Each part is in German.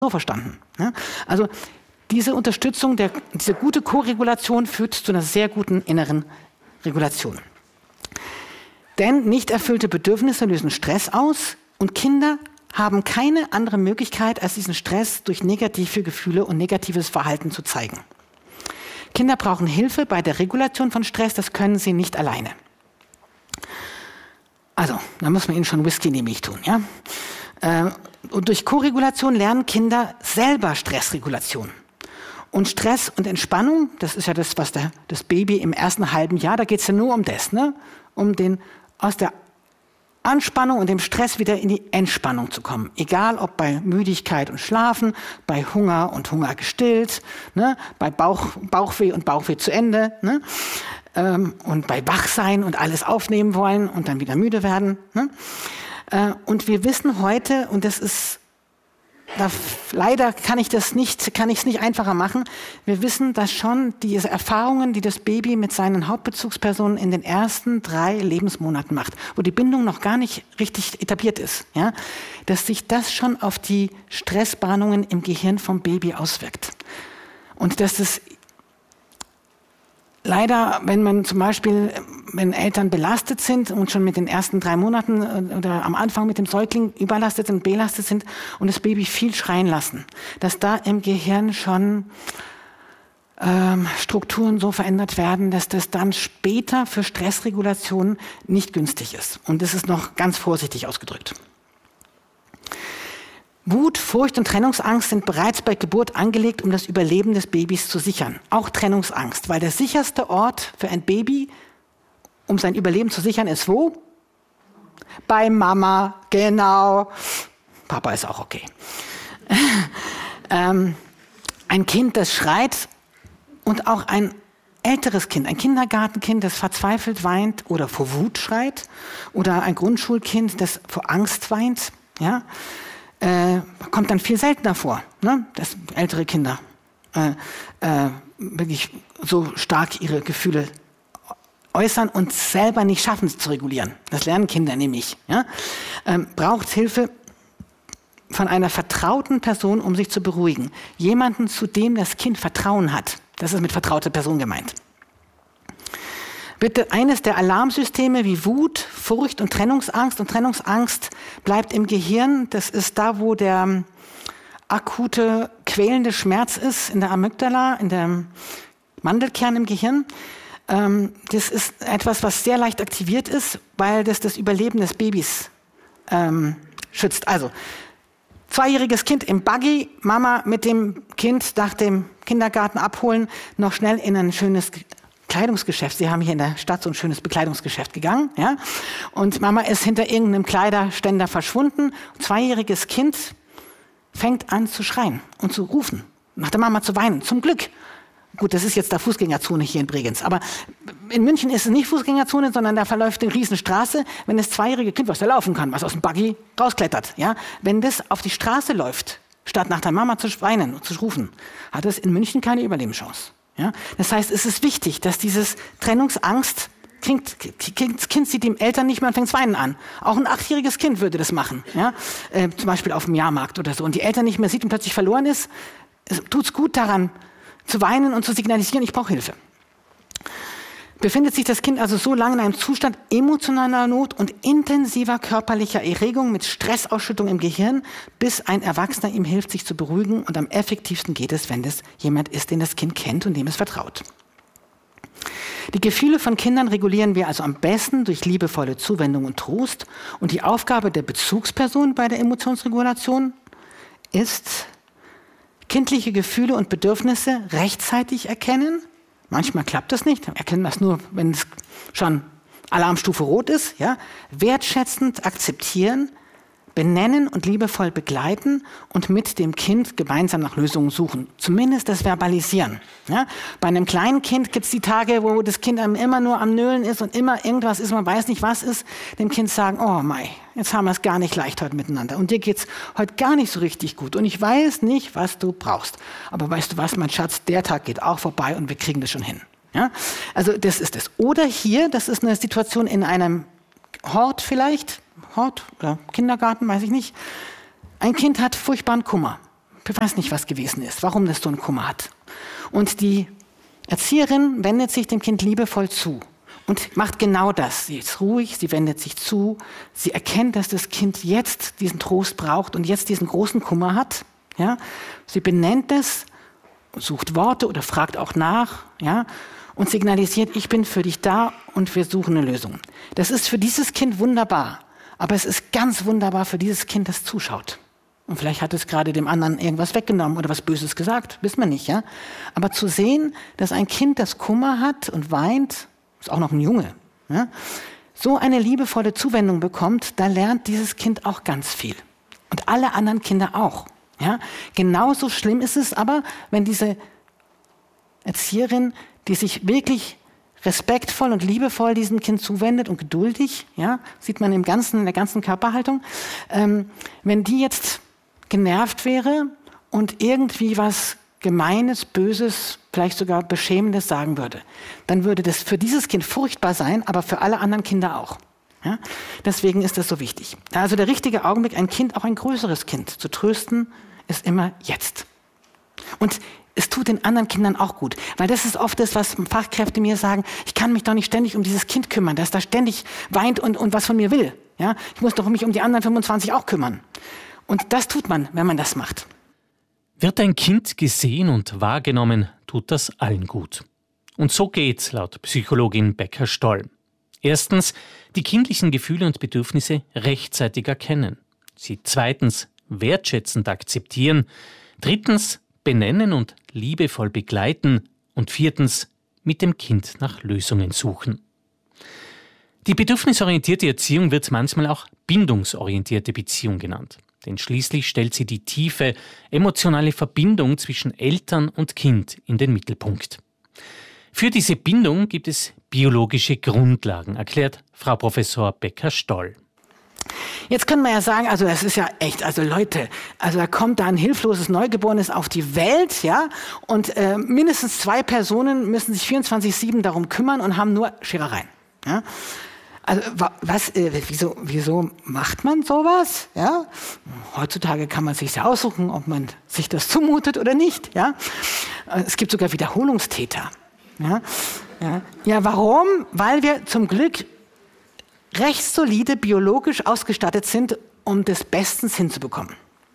so verstanden. Ja? Also diese Unterstützung, diese gute Koregulation führt zu einer sehr guten inneren Regulation. Denn nicht erfüllte Bedürfnisse lösen Stress aus und Kinder haben keine andere Möglichkeit, als diesen Stress durch negative Gefühle und negatives Verhalten zu zeigen. Kinder brauchen Hilfe bei der Regulation von Stress, das können sie nicht alleine. Also, da muss man ihnen schon Whisky in die Milch tun. Ja? Und durch Koregulation lernen Kinder selber Stressregulation. Und Stress und Entspannung, das ist ja das, was das Baby im ersten halben Jahr, da geht es ja nur um das, ne? Um aus der Anspannung und dem Stress wieder in die Entspannung zu kommen. Egal ob bei Müdigkeit und Schlafen, bei Hunger und Hunger gestillt, ne? Bei Bauchweh und Bauchweh zu Ende, ne? Und bei Wachsein und alles aufnehmen wollen und dann wieder müde werden. Ne? Und wir wissen heute, und das ist, leider kann ich es nicht einfacher machen, wir wissen, dass schon diese Erfahrungen, die das Baby mit seinen Hauptbezugspersonen in den ersten 3 Lebensmonaten macht, wo die Bindung noch gar nicht richtig etabliert ist, ja, dass sich das schon auf die Stressbahnungen im Gehirn vom Baby auswirkt. Und dass es leider, wenn Eltern belastet sind und schon mit den ersten 3 Monaten oder am Anfang mit dem Säugling überlastet sind, belastet sind und das Baby viel schreien lassen, dass da im Gehirn schon Strukturen so verändert werden, dass das dann später für Stressregulation nicht günstig ist. Und das ist noch ganz vorsichtig ausgedrückt. Wut, Furcht und Trennungsangst sind bereits bei Geburt angelegt, um das Überleben des Babys zu sichern. Auch Trennungsangst, weil der sicherste Ort für ein Baby, um sein Überleben zu sichern, ist wo? Bei Mama, genau. Papa ist auch okay. Ein Kind, das schreit und auch ein älteres Kind, ein Kindergartenkind, das verzweifelt weint oder vor Wut schreit oder ein Grundschulkind, das vor Angst weint, ja, kommt dann viel seltener vor, ne? Dass ältere Kinder wirklich so stark ihre Gefühle äußern und selber nicht schaffen, es zu regulieren. Das lernen Kinder nämlich. Ja? Braucht Hilfe von einer vertrauten Person, um sich zu beruhigen. Jemanden, zu dem das Kind Vertrauen hat. Das ist mit vertrauter Person gemeint. Bitte eines der Alarmsysteme wie Wut, Furcht und Trennungsangst. Und Trennungsangst bleibt im Gehirn. Das ist da, wo der akute, quälende Schmerz ist, in der Amygdala, in der Mandelkern im Gehirn. Das ist etwas, was sehr leicht aktiviert ist, weil das Überleben des Babys schützt. Also, 2-jähriges Kind im Buggy, Mama mit dem Kind nach dem Kindergarten abholen, noch schnell in ein schönes Kleidungsgeschäft. Sie haben hier in der Stadt so ein schönes Bekleidungsgeschäft gegangen, ja. Und Mama ist hinter irgendeinem Kleiderständer verschwunden. 2-jähriges Kind fängt an zu schreien und zu rufen, nach der Mama zu weinen. Zum Glück. Gut, das ist jetzt der Fußgängerzone hier in Bregenz. Aber in München ist es nicht Fußgängerzone, sondern da verläuft eine Riesenstraße. Wenn das 2-jährige Kind, was da laufen kann, was aus dem Buggy rausklettert, ja, wenn das auf die Straße läuft, statt nach der Mama zu weinen und zu rufen, hat es in München keine Überlebenschance. Ja? Das heißt, es ist wichtig, dass dieses Trennungsangst, das Kind sieht die Eltern nicht mehr und fängt zu weinen an. Auch ein 8-jähriges Kind würde das machen. Ja? Zum Beispiel auf dem Jahrmarkt oder so. Und die Eltern nicht mehr sieht und plötzlich verloren ist, tut es gut daran, zu weinen und zu signalisieren, ich brauche Hilfe. Befindet sich das Kind also so lange in einem Zustand emotionaler Not und intensiver körperlicher Erregung mit Stressausschüttung im Gehirn, bis ein Erwachsener ihm hilft, sich zu beruhigen. Und am effektivsten geht es, wenn das jemand ist, den das Kind kennt und dem es vertraut. Die Gefühle von Kindern regulieren wir also am besten durch liebevolle Zuwendung und Trost. Und die Aufgabe der Bezugsperson bei der Emotionsregulation ist, kindliche Gefühle und Bedürfnisse rechtzeitig erkennen. Manchmal klappt das nicht, dann erkennen wir es nur, wenn es schon Alarmstufe Rot ist. Ja? Wertschätzend akzeptieren, benennen und liebevoll begleiten und mit dem Kind gemeinsam nach Lösungen suchen. Zumindest das Verbalisieren. Ja? Bei einem kleinen Kind gibt es die Tage, wo das Kind immer nur am Nölen ist und immer irgendwas ist, man weiß nicht, was ist. Dem Kind sagen, oh mei, jetzt haben wir es gar nicht leicht heute miteinander. Und dir geht's heute gar nicht so richtig gut. Und ich weiß nicht, was du brauchst. Aber weißt du was, mein Schatz, der Tag geht auch vorbei und wir kriegen das schon hin. Ja? Also das ist es. Oder hier, das ist eine Situation in einem Hort vielleicht, Hort oder Kindergarten, weiß ich nicht. Ein Kind hat furchtbaren Kummer. ich weiß nicht, was gewesen ist, warum das so einen Kummer hat. Und die Erzieherin wendet sich dem Kind liebevoll zu und macht genau das. Sie ist ruhig, sie wendet sich zu, sie erkennt, dass das Kind jetzt diesen Trost braucht und jetzt diesen großen Kummer hat. Ja? Sie benennt es, sucht Worte oder fragt auch nach, ja? Und signalisiert, ich bin für dich da und wir suchen eine Lösung. Das ist für dieses Kind wunderbar, aber es ist ganz wunderbar für dieses Kind, das zuschaut. Und vielleicht hat es gerade dem anderen irgendwas weggenommen oder was Böses gesagt, wissen wir nicht, ja? Aber zu sehen, dass ein Kind, das Kummer hat und weint, ist auch noch ein Junge, ja? So eine liebevolle Zuwendung bekommt, da lernt dieses Kind auch ganz viel. Und alle anderen Kinder auch. Ja? Genauso schlimm ist es aber, wenn diese Erzieherin, die sich wirklich respektvoll und liebevoll diesem Kind zuwendet und geduldig, ja, sieht man in der ganzen Körperhaltung, wenn die jetzt genervt wäre und irgendwie was Gemeines, Böses, vielleicht sogar Beschämendes sagen würde, dann würde das für dieses Kind furchtbar sein, aber für alle anderen Kinder auch. Ja? Deswegen ist das so wichtig. Also der richtige Augenblick, ein Kind, auch ein größeres Kind, zu trösten, ist immer jetzt. Und es tut den anderen Kindern auch gut, weil das ist oft das, was Fachkräfte mir sagen, ich kann mich doch nicht ständig um dieses Kind kümmern, das da ständig weint und was von mir will. Ja? Ich muss doch mich um die anderen 25 auch kümmern. Und das tut man, wenn man das macht. Wird ein Kind gesehen und wahrgenommen, tut das allen gut. Und so geht's laut Psychologin Becker-Stoll. Erstens, die kindlichen Gefühle und Bedürfnisse rechtzeitig erkennen. Sie zweitens wertschätzend akzeptieren. Drittens, benennen und liebevoll begleiten. Und viertens, mit dem Kind nach Lösungen suchen. Die bedürfnisorientierte Erziehung wird manchmal auch bindungsorientierte Beziehung genannt. Denn schließlich stellt sie die tiefe, emotionale Verbindung zwischen Eltern und Kind in den Mittelpunkt. Für diese Bindung gibt es biologische Grundlagen, erklärt Frau Professor Becker-Stoll. Jetzt können wir ja sagen, also das ist ja echt, also Leute, also da kommt da ein hilfloses Neugeborenes auf die Welt, ja, und mindestens 2 Personen müssen sich 24/7 darum kümmern und haben nur Scherereien, ja. Also wieso macht man sowas? Ja? Heutzutage kann man sich ja aussuchen, ob man sich das zumutet oder nicht. Ja? Es gibt sogar Wiederholungstäter. Ja? Ja, warum? Weil wir zum Glück recht solide biologisch ausgestattet sind, um das bestens hinzubekommen.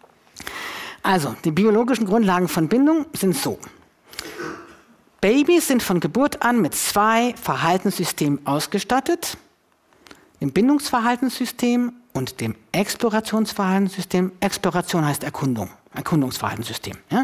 Also, die biologischen Grundlagen von Bindung sind so. Babys sind von Geburt an mit 2 Verhaltenssystemen ausgestattet. Dem Bindungsverhaltenssystem und dem Explorationsverhaltenssystem. Exploration heißt Erkundung, Erkundungsverhaltenssystem. Ja?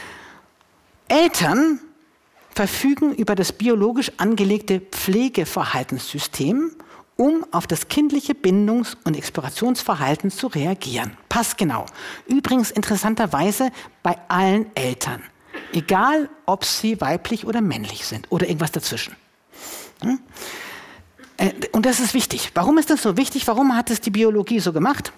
Eltern verfügen über das biologisch angelegte Pflegeverhaltenssystem, um auf das kindliche Bindungs- und Explorationsverhalten zu reagieren. Passgenau. Übrigens interessanterweise bei allen Eltern. Egal, ob sie weiblich oder männlich sind oder irgendwas dazwischen. Ja? Und das ist wichtig. Warum ist das so wichtig? Warum hat es die Biologie so gemacht?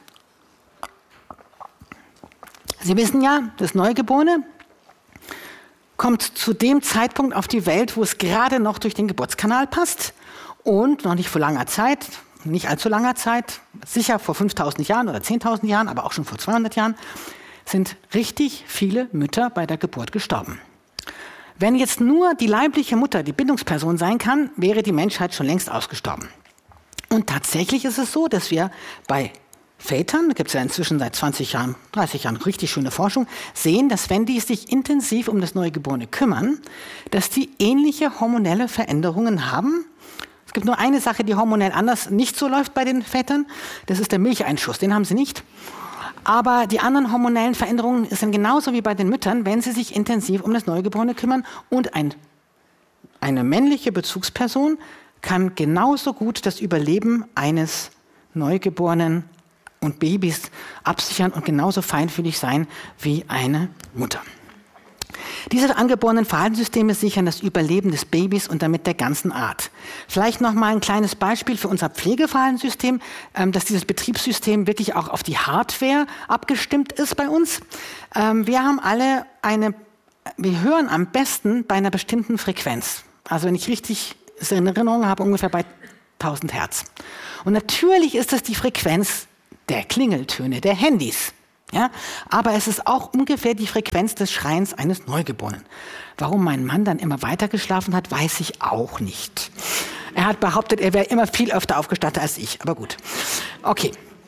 Sie wissen ja, das Neugeborene kommt zu dem Zeitpunkt auf die Welt, wo es gerade noch durch den Geburtskanal passt und noch nicht vor langer Zeit, nicht allzu langer Zeit, sicher vor 5.000 Jahren oder 10.000 Jahren, aber auch schon vor 200 Jahren, sind richtig viele Mütter bei der Geburt gestorben. Wenn jetzt nur die leibliche Mutter die Bindungsperson sein kann, wäre die Menschheit schon längst ausgestorben. Und tatsächlich ist es so, dass wir bei Vätern, da gibt es ja inzwischen seit 20 Jahren, 30 Jahren richtig schöne Forschung, sehen, dass wenn die sich intensiv um das Neugeborene kümmern, dass die ähnliche hormonelle Veränderungen haben. Es gibt nur eine Sache, die hormonell anders nicht so läuft bei den Vätern, das ist der Milcheinschuss, den haben sie nicht. Aber die anderen hormonellen Veränderungen sind genauso wie bei den Müttern, wenn sie sich intensiv um das Neugeborene kümmern. Und eine männliche Bezugsperson kann genauso gut das Überleben eines Neugeborenen und Babys absichern und genauso feinfühlig sein wie eine Mutter. Diese angeborenen Verhaltenssysteme sichern das Überleben des Babys und damit der ganzen Art. Vielleicht noch mal ein kleines Beispiel für unser Pflegeverhaltenssystem, dass dieses Betriebssystem wirklich auch auf die Hardware abgestimmt ist bei uns. Wir haben alle wir hören am besten bei einer bestimmten Frequenz. Also wenn ich richtig in Erinnerung habe, ungefähr bei 1000 Hertz. Und natürlich ist das die Frequenz der Klingeltöne der Handys. Ja? Aber es ist auch ungefähr die Frequenz des Schreins eines Neugeborenen. Warum mein Mann dann immer weiter geschlafen hat, weiß ich auch nicht. Er hat behauptet, er wäre immer viel öfter aufgestanden als ich, aber gut. Okay.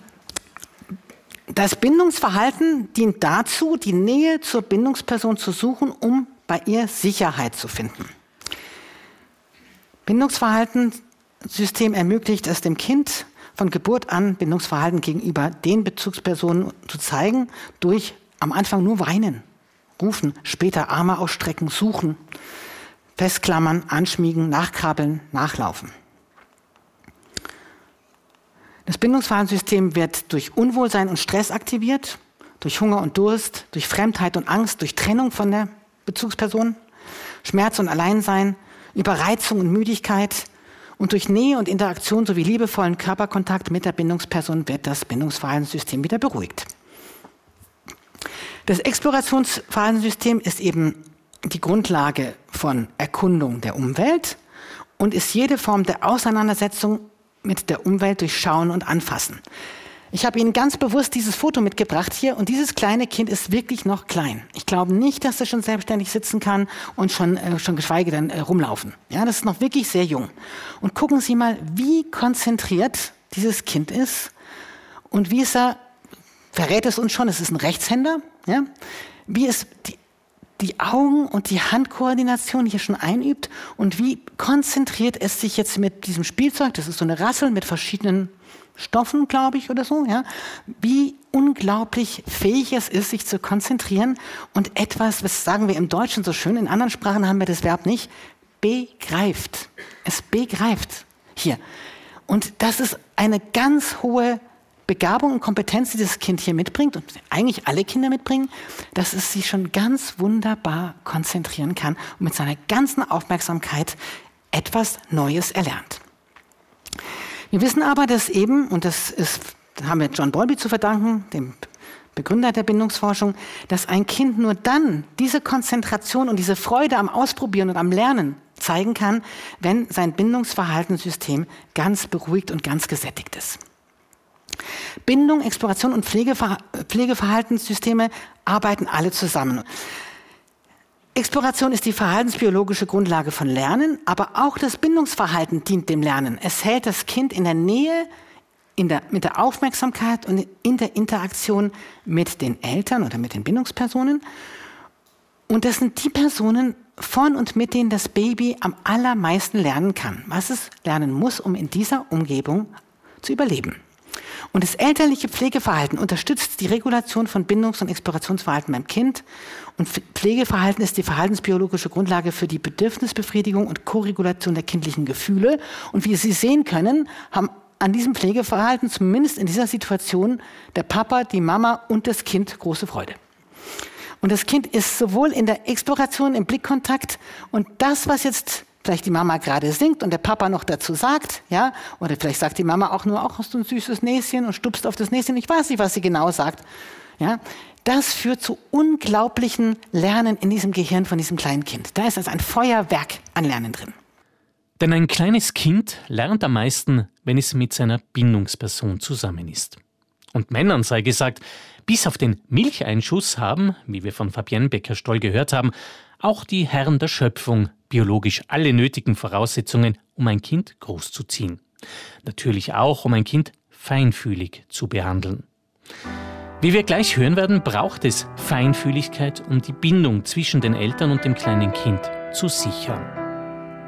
Das Bindungsverhalten dient dazu, die Nähe zur Bindungsperson zu suchen, um bei ihr Sicherheit zu finden. Bindungsverhaltenssystem ermöglicht es dem Kind, von Geburt an Bindungsverhalten gegenüber den Bezugspersonen zu zeigen, durch am Anfang nur weinen, rufen, später Arme ausstrecken, suchen, festklammern, anschmiegen, nachkrabbeln, nachlaufen. Das Bindungsverhaltenssystem wird durch Unwohlsein und Stress aktiviert, durch Hunger und Durst, durch Fremdheit und Angst, durch Trennung von der Bezugsperson, Schmerz und Alleinsein, Überreizung und Müdigkeit und durch Nähe und Interaktion sowie liebevollen Körperkontakt mit der Bindungsperson wird das Bindungsverhaltenssystem wieder beruhigt. Das Explorationsverhaltenssystem ist eben die Grundlage von Erkundung der Umwelt und ist jede Form der Auseinandersetzung mit der Umwelt durch Schauen und Anfassen. Ich habe Ihnen ganz bewusst dieses Foto mitgebracht hier und dieses kleine Kind ist wirklich noch klein. Ich glaube nicht, dass es schon selbstständig sitzen kann und schon geschweige denn rumlaufen. Ja, das ist noch wirklich sehr jung. Und gucken Sie mal, wie konzentriert dieses Kind ist und wie ist er, verrät es uns schon, es ist ein Rechtshänder, ja, wie es die Augen- und die Handkoordination hier schon einübt und wie konzentriert es sich jetzt mit diesem Spielzeug, das ist so eine Rassel mit verschiedenen Stoffen, glaube ich, oder so, ja, wie unglaublich fähig es ist, sich zu konzentrieren und etwas, was sagen wir im Deutschen so schön, in anderen Sprachen haben wir das Verb nicht, begreift. Es begreift hier. Und das ist eine ganz hohe Begabung und Kompetenz, die das Kind hier mitbringt und eigentlich alle Kinder mitbringen, dass es sich schon ganz wunderbar konzentrieren kann und mit seiner ganzen Aufmerksamkeit etwas Neues erlernt. Wir wissen aber, dass eben, und das haben wir John Bowlby zu verdanken, dem Begründer der Bindungsforschung, dass ein Kind nur dann diese Konzentration und diese Freude am Ausprobieren und am Lernen zeigen kann, wenn sein Bindungsverhaltenssystem ganz beruhigt und ganz gesättigt ist. Bindung, Exploration und Pflegeverhaltenssysteme arbeiten alle zusammen. Exploration ist die verhaltensbiologische Grundlage von Lernen, aber auch das Bindungsverhalten dient dem Lernen. Es hält das Kind in der Nähe, mit der Aufmerksamkeit und in der Interaktion mit den Eltern oder mit den Bindungspersonen. Und das sind die Personen, von und mit denen das Baby am allermeisten lernen kann, was es lernen muss, um in dieser Umgebung zu überleben. Und das elterliche Pflegeverhalten unterstützt die Regulation von Bindungs- und Explorationsverhalten beim Kind. Und Pflegeverhalten ist die verhaltensbiologische Grundlage für die Bedürfnisbefriedigung und Koregulation der kindlichen Gefühle. Und wie Sie sehen können, haben an diesem Pflegeverhalten, zumindest in dieser Situation, der Papa, die Mama und das Kind große Freude. Und das Kind ist sowohl in der Exploration, im Blickkontakt und das, was jetzt vielleicht die Mama gerade singt und der Papa noch dazu sagt, ja, oder vielleicht sagt die Mama auch nur, auch hast du ein süßes Näschen und stupst auf das Näschen, ich weiß nicht, was sie genau sagt, ja, das führt zu unglaublichen Lernen in diesem Gehirn von diesem kleinen Kind. Da ist also ein Feuerwerk an Lernen drin. Denn ein kleines Kind lernt am meisten, wenn es mit seiner Bindungsperson zusammen ist. Und Männern sei gesagt, bis auf den Milcheinschuss haben, wie wir von Fabienne Becker-Stoll gehört haben, auch die Herren der Schöpfung biologisch alle nötigen Voraussetzungen, um ein Kind großzuziehen. Natürlich auch, um ein Kind feinfühlig zu behandeln. Wie wir gleich hören werden, braucht es Feinfühligkeit, um die Bindung zwischen den Eltern und dem kleinen Kind zu sichern.